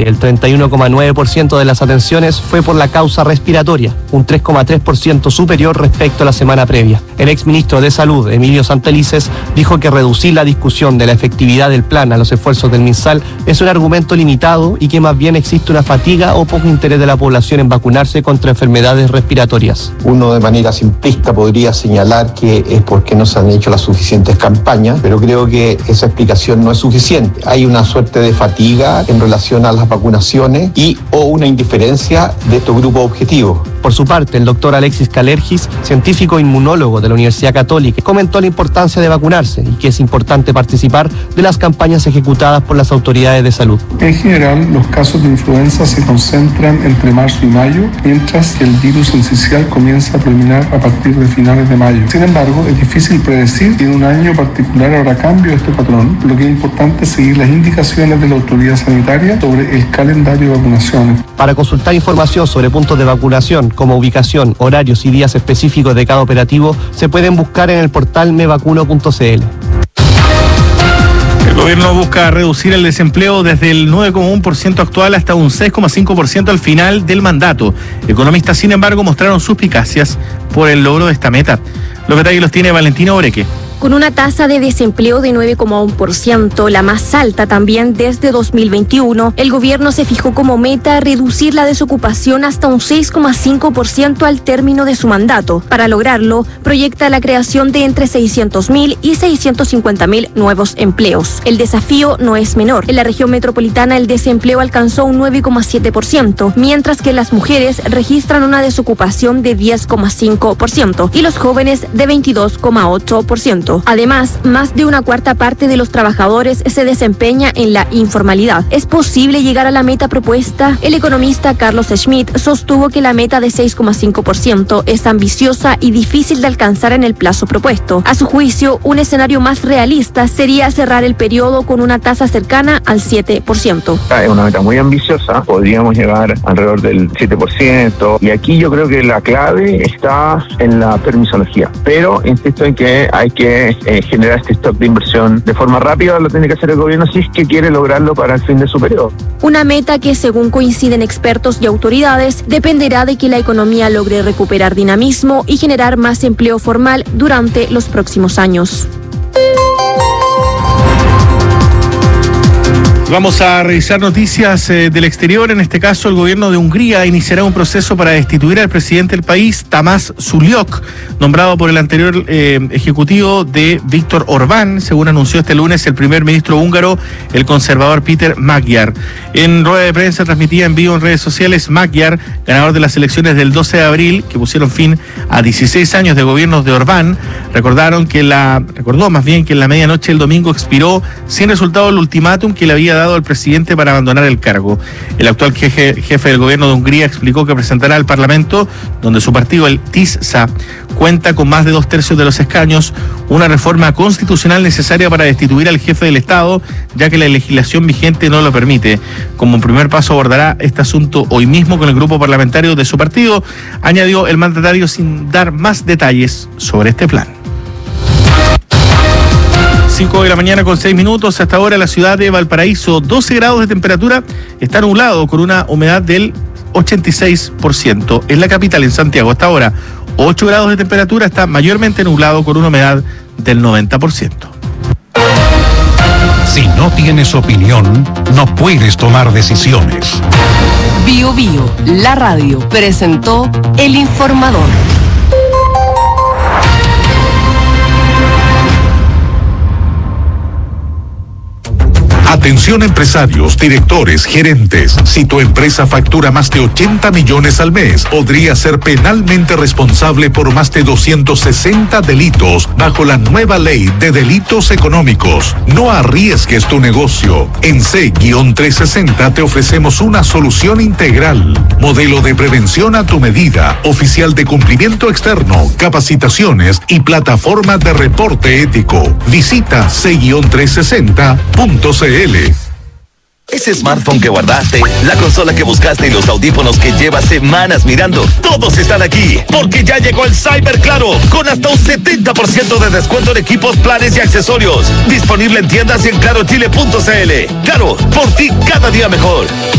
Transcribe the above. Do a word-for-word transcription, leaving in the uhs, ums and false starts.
parte, el treinta y uno coma nueve por ciento de las atenciones fue por la causa respiratoria, un tres coma tres por ciento superior respecto a la semana previa. El exministro de Salud, Emilio Santelices, dijo que reducir la discusión de la efectividad del plan a los esfuerzos del MinSal es un argumento limitado y que más bien existe una fatiga o poco interés de la población en vacunarse contra enfermedades respiratorias. Uno de manera simplista podría señalar que es porque no se han hecho las suficientes campañas, pero creo que esa explicación no es suficiente. Hay una suerte de fatiga en relación a las vacunaciones y o una indiferencia de estos grupos objetivos. Por su parte, el doctor Alexis Calergis, científico inmunólogo de la Universidad Católica, comentó la importancia de vacunarse y que es importante participar de las campañas ejecutadas por las autoridades de salud. En general, los casos de influenza se concentran entre marzo y mayo, mientras que el virus incisional comienza a terminar a partir de finales de mayo. Sin embargo, es difícil predecir si en un año particular habrá cambio de este patrón, lo que es importante es seguir las indicaciones de la autoridad sanitaria sobre el calendario de vacunaciones. Para consultar información sobre puntos de vacunación, como ubicación, horarios y días específicos de cada operativo, se pueden buscar en el portal me vacuno punto c l. El gobierno busca reducir el desempleo desde el nueve coma uno por ciento actual hasta un seis coma cinco por ciento al final del mandato. Economistas, sin embargo, mostraron suspicacias por el logro de esta meta. Los detalles los tiene Valentina Oreque. Con una tasa de desempleo de nueve coma uno por ciento, la más alta también desde dos mil veintiuno, el gobierno se fijó como meta reducir la desocupación hasta un seis coma cinco por ciento al término de su mandato. Para lograrlo, proyecta la creación de entre seiscientos mil y seiscientos cincuenta mil nuevos empleos. El desafío no es menor. En la región metropolitana el desempleo alcanzó un nueve coma siete por ciento, mientras que las mujeres registran una desocupación de diez coma cinco por ciento y los jóvenes de veintidós coma ocho por ciento. Además, más de una cuarta parte de los trabajadores se desempeña en la informalidad. ¿Es posible llegar a la meta propuesta? El economista Carlos Schmidt sostuvo que la meta de seis coma cinco por ciento es ambiciosa y difícil de alcanzar en el plazo propuesto. A su juicio, un escenario más realista sería cerrar el periodo con una tasa cercana al siete por ciento. Es una meta muy ambiciosa, podríamos llegar alrededor del siete por ciento, y aquí yo creo que la clave está en la permisología. Pero insisto en que hay que Eh, generar este stock de inversión de forma rápida, lo tiene que hacer el gobierno si es que quiere lograrlo para el fin de su periodo. Una meta que, según coinciden expertos y autoridades, dependerá de que la economía logre recuperar dinamismo y generar más empleo formal durante los próximos años. Vamos a revisar noticias eh, del exterior. En este caso, el gobierno de Hungría iniciará un proceso para destituir al presidente del país, Tamás Suliok, nombrado por el anterior eh, ejecutivo de Viktor Orbán, según anunció este lunes el primer ministro húngaro, el conservador Péter Magyar. En rueda de prensa transmitida en vivo en redes sociales, Magyar, ganador de las elecciones del doce de abril, que pusieron fin a dieciséis años de gobiernos de Orbán, recordaron que la, recordó más bien que en la medianoche del domingo expiró sin resultado el ultimátum que le había dado al presidente para abandonar el cargo. El actual jefe, jefe del gobierno de Hungría explicó que presentará al Parlamento, donde su partido, el TISZA, cuenta con más de dos tercios de los escaños, una reforma constitucional necesaria para destituir al jefe del Estado, ya que la legislación vigente no lo permite. Como un primer paso abordará este asunto hoy mismo con el grupo parlamentario de su partido, añadió el mandatario sin dar más detalles sobre este plan. cinco de la mañana con seis minutos. Hasta ahora la ciudad de Valparaíso, doce grados de temperatura, está nublado con una humedad del ochenta y seis por ciento. Es la capital, en Santiago. Hasta ahora, ocho grados de temperatura, está mayormente nublado con una humedad del noventa por ciento. Si no tienes opinión, no puedes tomar decisiones. Bio Bio, la radio, presentó El Informador. Atención empresarios, directores, gerentes. Si tu empresa factura más de ochenta millones al mes, podría ser penalmente responsable por más de doscientos sesenta delitos bajo la nueva ley de delitos económicos. No arriesgues tu negocio. En C trescientos sesenta te ofrecemos una solución integral. Modelo de prevención a tu medida, oficial de cumplimiento externo, capacitaciones y plataforma de reporte ético. Visita C trescientos sesenta punto c l. Ese smartphone que guardaste, la consola que buscaste y los audífonos que llevas semanas mirando, todos están aquí, porque ya llegó el Cyber Claro, con hasta un setenta por ciento de descuento en equipos, planes y accesorios. Disponible en tiendas y en claro chile punto c l. Claro, por ti cada día mejor.